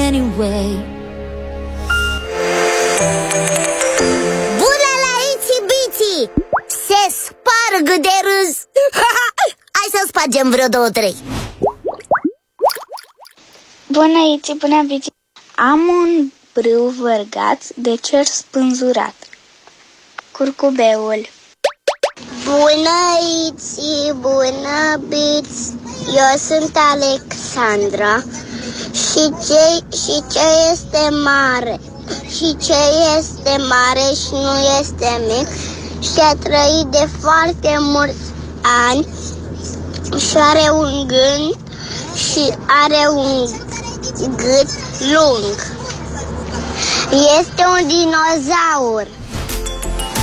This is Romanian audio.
anyway. Bună la Itsy Bitsy! Se sparg de râs. Hai să spargem vreo 2-3. Bună, Itsy, bună, Bitsy. Am un brâu vărgat de cer spânzurat. Curcubeul. Bună, Itsy, bună, Bitsy. Eu sunt Alexandra. Și ce este mare? Și ce este mare și nu este mic? Și a trăit de foarte mulți ani și are un gând și are un gât lung. Este un dinozaur.